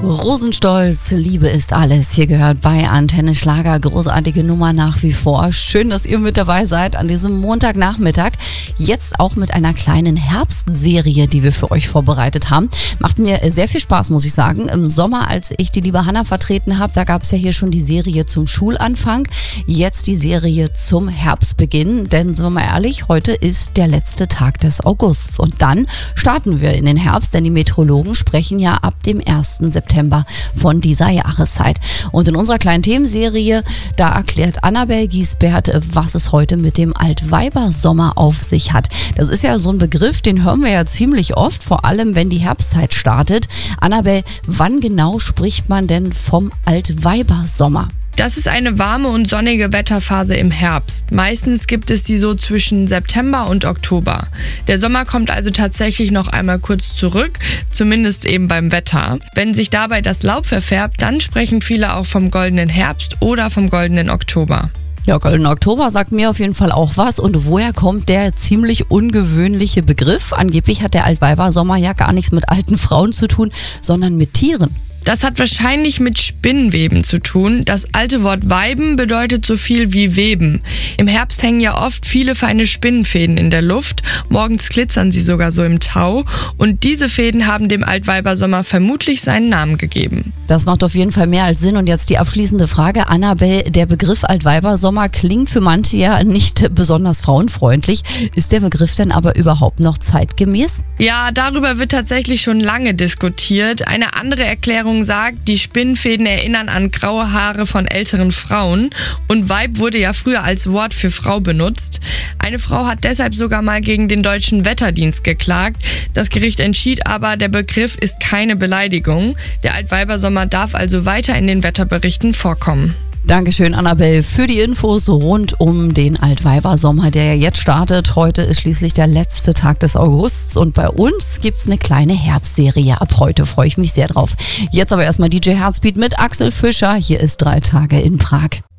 Rosenstolz, Liebe ist alles. Hier gehört bei Antenne Schlager, großartige Nummer nach wie vor. Schön, dass ihr mit dabei seid an diesem Montagnachmittag. Jetzt auch mit einer kleinen Herbstserie, die wir für euch vorbereitet haben. Macht mir sehr viel Spaß, muss ich sagen. Im Sommer, als ich die liebe Hanna vertreten habe, da gab es ja hier schon die Serie zum Schulanfang. Jetzt die Serie zum Herbstbeginn. Denn, sind wir mal ehrlich, heute ist der letzte Tag des Augusts. Und dann starten wir in den Herbst, denn die Meteorologen sprechen ja ab dem 1. September von dieser Jahreszeit. Und in unserer kleinen Themenserie, da erklärt Annabel Giesbert, was es heute mit dem Altweibersommer auf sich hat. Das ist ja so ein Begriff, den hören wir ja ziemlich oft, vor allem wenn die Herbstzeit startet. Annabel, wann genau spricht man denn vom Altweibersommer? Das ist eine warme und sonnige Wetterphase im Herbst. Meistens gibt es die so zwischen September und Oktober. Der Sommer kommt also tatsächlich noch einmal kurz zurück, zumindest eben beim Wetter. Wenn sich dabei das Laub verfärbt, dann sprechen viele auch vom goldenen Herbst oder vom goldenen Oktober. Ja, goldener Oktober sagt mir auf jeden Fall auch was. Und woher kommt der ziemlich ungewöhnliche Begriff? Angeblich hat der Altweibersommer ja gar nichts mit alten Frauen zu tun, sondern mit Tieren. Das hat wahrscheinlich mit Spinnweben zu tun. Das alte Wort Weiben bedeutet so viel wie Weben. Im Herbst hängen ja oft viele feine Spinnenfäden in der Luft. Morgens glitzern sie sogar so im Tau. Und diese Fäden haben dem Altweibersommer vermutlich seinen Namen gegeben. Das macht auf jeden Fall mehr als Sinn. Und jetzt die abschließende Frage. Annabel, der Begriff Altweibersommer klingt für manche ja nicht besonders frauenfreundlich. Ist der Begriff denn aber überhaupt noch zeitgemäß? Ja, darüber wird tatsächlich schon lange diskutiert. Eine andere Erklärung sagt, die Spinnenfäden erinnern an graue Haare von älteren Frauen und Weib wurde ja früher als Wort für Frau benutzt. Eine Frau hat deshalb sogar mal gegen den Deutschen Wetterdienst geklagt. Das Gericht entschied aber, der Begriff ist keine Beleidigung. Der Altweibersommer darf also weiter in den Wetterberichten vorkommen. Dankeschön, Annabel, für die Infos rund um den Altweibersommer, der ja jetzt startet. Heute ist schließlich der letzte Tag des Augusts und bei uns gibt's eine kleine Herbstserie. Ab heute freue ich mich sehr drauf. Jetzt aber erstmal DJ Herzbeat mit Axel Fischer. Hier ist 3 Tage in Prag.